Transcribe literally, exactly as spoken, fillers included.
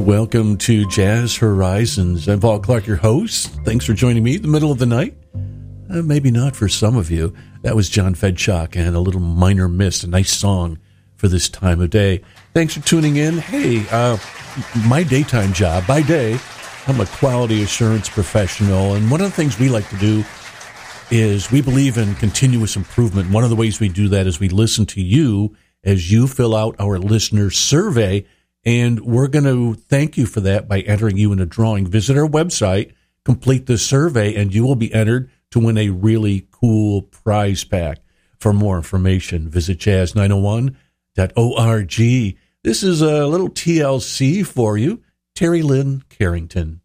Welcome to Jazz Horizons. I'm Paul Clark, your host. Thanks for joining me in the middle of the night. Uh, maybe not for some of you. That was John Fedchuk and A Little Minor Mist, a nice song for this time of day. Thanks for tuning in. Hey, uh, my daytime job, by day, I'm a quality assurance professional, and one of the things we like to do is we believe in continuous improvement. One of the ways we do that is we listen to you as you fill out our listener survey, and we're going to thank you for that by entering you in a drawing. Visit our website, complete the survey, and you will be entered to win a really cool prize pack. For more information, visit jazz nine oh one dot org. This is a little T L C for you. Terry Lynn Carrington.